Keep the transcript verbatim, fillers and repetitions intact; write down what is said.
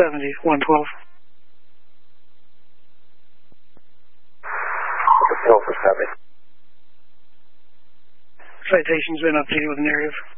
seventy, one twelve. Control for seventy. Citation's been updated with a narrative.